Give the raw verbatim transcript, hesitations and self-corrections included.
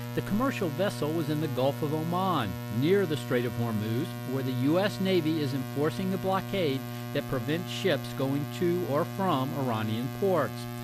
The commercial vessel was in the Gulf of Oman, near the Strait of Hormuz, where the U S Navy is enforcing the blockade that prevents ships going to or from Iranian ports.